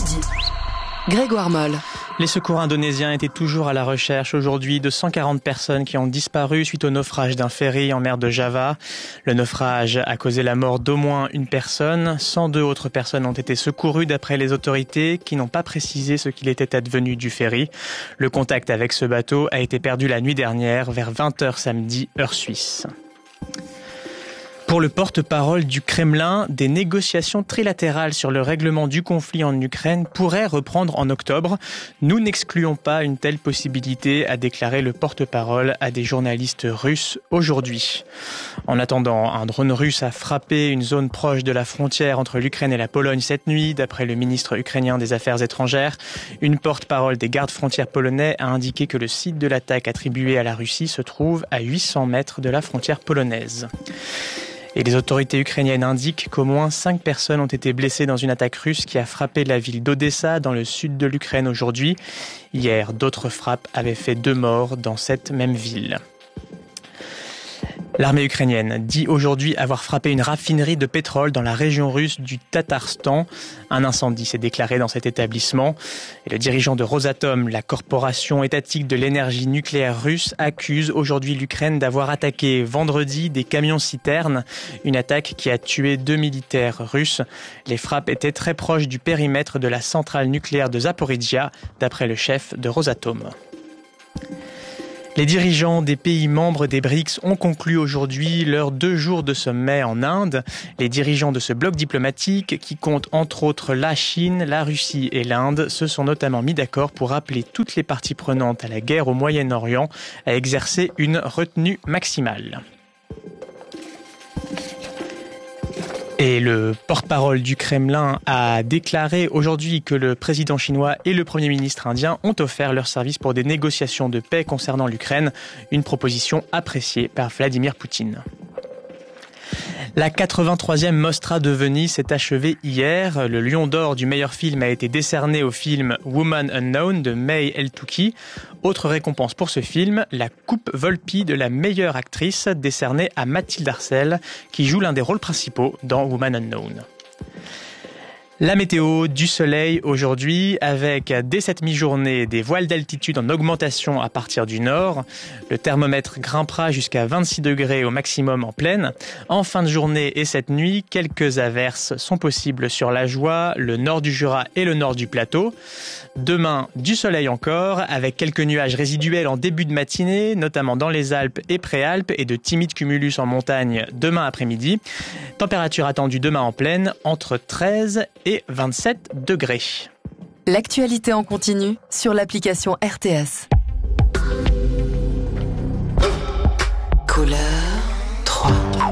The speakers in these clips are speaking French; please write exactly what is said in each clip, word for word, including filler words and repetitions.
midi. Grégoire Moll. Les secours indonésiens étaient toujours à la recherche aujourd'hui de cent quarante personnes qui ont disparu suite au naufrage d'un ferry en mer de Java. Le naufrage a causé la mort d'au moins une personne. cent deux autres personnes ont été secourues d'après les autorités qui n'ont pas précisé ce qu'il était advenu du ferry. Le contact avec ce bateau a été perdu la nuit dernière vers vingt heures samedi, heure suisse. Pour le porte-parole du Kremlin, des négociations trilatérales sur le règlement du conflit en Ukraine pourraient reprendre en octobre. Nous n'excluons pas une telle possibilité, a déclaré le porte-parole à des journalistes russes aujourd'hui. En attendant, un drone russe a frappé une zone proche de la frontière entre l'Ukraine et la Pologne cette nuit, d'après le ministre ukrainien des Affaires étrangères. Une porte-parole des gardes-frontières polonais a indiqué que le site de l'attaque attribué à la Russie se trouve à huit cents mètres de la frontière polonaise. Et les autorités ukrainiennes indiquent qu'au moins cinq personnes ont été blessées dans une attaque russe qui a frappé la ville d'Odessa dans le sud de l'Ukraine aujourd'hui. Hier, d'autres frappes avaient fait deux morts dans cette même ville. L'armée ukrainienne dit aujourd'hui avoir frappé une raffinerie de pétrole dans la région russe du Tatarstan. Un incendie s'est déclaré dans cet établissement. Et le dirigeant de Rosatom, la corporation étatique de l'énergie nucléaire russe, accuse aujourd'hui l'Ukraine d'avoir attaqué vendredi des camions-citernes. Une attaque qui a tué deux militaires russes. Les frappes étaient très proches du périmètre de la centrale nucléaire de Zaporizhia, d'après le chef de Rosatom. Les dirigeants des pays membres des BRICS ont conclu aujourd'hui leurs deux jours de sommet en Inde. Les dirigeants de ce bloc diplomatique, qui compte entre autres la Chine, la Russie et l'Inde, se sont notamment mis d'accord pour appeler toutes les parties prenantes à la guerre au Moyen-Orient à exercer une retenue maximale. Et le porte-parole du Kremlin a déclaré aujourd'hui que le président chinois et le premier ministre indien ont offert leurs services pour des négociations de paix concernant l'Ukraine, une proposition appréciée par Vladimir Poutine. La quatre-vingt-troisième Mostra de Venise s'est achevée hier. Le Lion d'or du meilleur film a été décerné au film Woman Unknown de May El-Touki. Autre récompense pour ce film, la Coupe Volpi de la meilleure actrice décernée à Mathilde Arcel, qui joue l'un des rôles principaux dans Woman Unknown. La météo, du soleil aujourd'hui avec dès cette mi-journée des voiles d'altitude en augmentation à partir du nord. Le thermomètre grimpera jusqu'à vingt-six degrés au maximum en plaine. En fin de journée et cette nuit, quelques averses sont possibles sur la Joie, le nord du Jura et le nord du plateau. Demain, du soleil encore, avec quelques nuages résiduels en début de matinée, notamment dans les Alpes et Préalpes, et de timides cumulus en montagne demain après-midi. Température attendue demain en plaine, entre treize et vingt-sept degrés. L'actualité en continu sur l'application R T S. Couleur trois.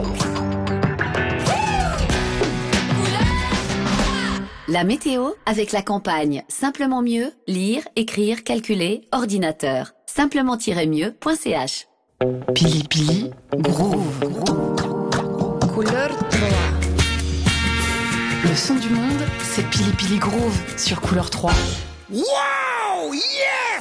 La météo avec la campagne Simplement mieux, lire, écrire, calculer, ordinateur. simplement-mieux point c h. Pili Pili Groove. Couleur trois. Le son du monde, c'est Pili Pili Groove sur Couleur trois. Wow! Yeah!